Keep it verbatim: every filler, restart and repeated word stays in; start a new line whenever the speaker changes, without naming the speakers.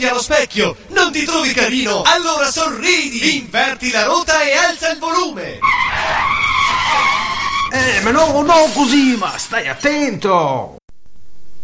Guardati allo specchio, non ti trovi carino? Allora sorridi, inverti la ruota e alza il volume.
Eh, ma no, no così, ma stai attento.